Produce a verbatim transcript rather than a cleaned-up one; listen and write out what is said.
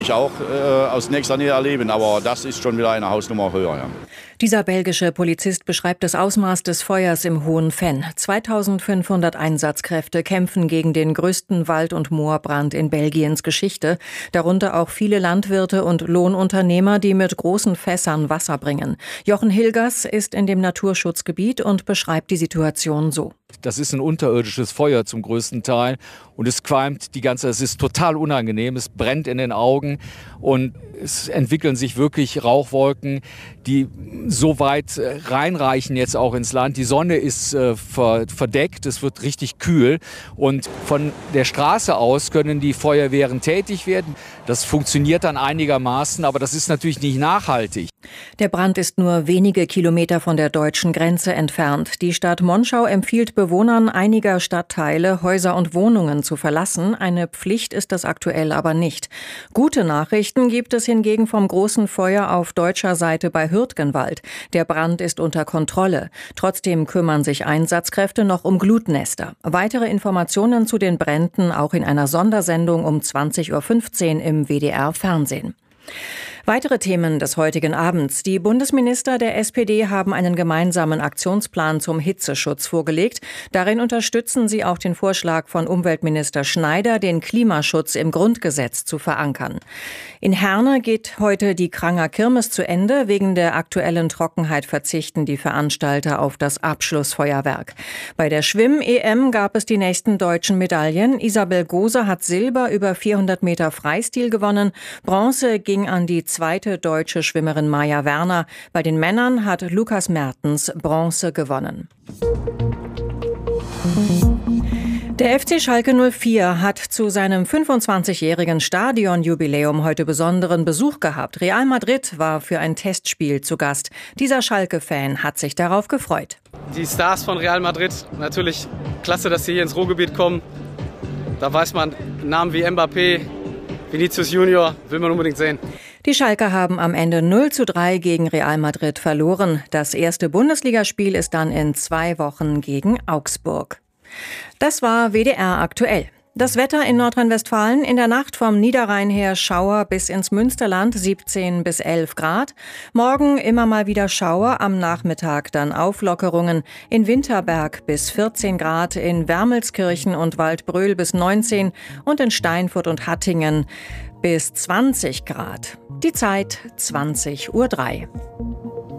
Ich auch äh, aus nächster Nähe erleben, aber das ist schon wieder eine Hausnummer höher. Ja. Dieser belgische Polizist beschreibt das Ausmaß des Feuers im Hohen Venn. zweitausendfünfhundert Einsatzkräfte kämpfen gegen den größten Wald- und Moorbrand in Belgiens Geschichte. Darunter auch viele Landwirte und Lohnunternehmer, die mit großen Fässern Wasser bringen. Jochen Hilgers ist in dem Naturschutzgebiet und beschreibt die Situation so. Das ist ein unterirdisches Feuer zum größten Teil und es qualmt die ganze, es ist total unangenehm, es brennt in den Augen und es entwickeln sich wirklich Rauchwolken, die so weit reinreichen jetzt auch ins Land. Die Sonne ist äh, verdeckt, es wird richtig kühl und von der Straße aus können die Feuerwehren tätig werden. Das funktioniert dann einigermaßen, aber das ist natürlich nicht nachhaltig. Der Brand ist nur wenige Kilometer von der deutschen Grenze entfernt. Die Stadt Monschau empfiehlt Bewohnern einiger Stadtteile, Häuser und Wohnungen zu verlassen. Eine Pflicht ist das aktuell aber nicht. Gute Nachrichten gibt es hingegen vom großen Feuer auf deutscher Seite bei Hürtgenwald. Der Brand ist unter Kontrolle. Trotzdem kümmern sich Einsatzkräfte noch um Glutnester. Weitere Informationen zu den Bränden auch in einer Sondersendung um zwanzig Uhr fünfzehn im W D R-Fernsehen. Weitere Themen des heutigen Abends. Die Bundesminister der S P D haben einen gemeinsamen Aktionsplan zum Hitzeschutz vorgelegt. Darin unterstützen sie auch den Vorschlag von Umweltminister Schneider, den Klimaschutz im Grundgesetz zu verankern. In Herne geht heute die Kranger Kirmes zu Ende. Wegen der aktuellen Trockenheit verzichten die Veranstalter auf das Abschlussfeuerwerk. Bei der Schwimm-E M gab es die nächsten deutschen Medaillen. Isabel Gose hat Silber über vierhundert Meter Freistil gewonnen. Bronze ging an die zweite deutsche Schwimmerin Maja Werner. Bei den Männern hat Lukas Mertens Bronze gewonnen. Der F C Schalke null vier hat zu seinem fünfundzwanzigjährigen Stadionjubiläum heute besonderen Besuch gehabt. Real Madrid war für ein Testspiel zu Gast. Dieser Schalke-Fan hat sich darauf gefreut. Die Stars von Real Madrid, natürlich klasse, dass sie hier ins Ruhrgebiet kommen. Da weiß man, Namen wie Mbappé, Vinicius Junior will man unbedingt sehen. Die Schalker haben am Ende null zu drei gegen Real Madrid verloren. Das erste Bundesligaspiel ist dann in zwei Wochen gegen Augsburg. Das war W D R aktuell. Das Wetter in Nordrhein-Westfalen: in der Nacht vom Niederrhein her Schauer bis ins Münsterland, siebzehn bis elf Grad. Morgen immer mal wieder Schauer, am Nachmittag dann Auflockerungen. In Winterberg bis vierzehn Grad, in Wermelskirchen und Waldbröl bis neunzehn und in Steinfurt und Hattingen bis zwanzig Grad. Die Zeit zwanzig Uhr drei.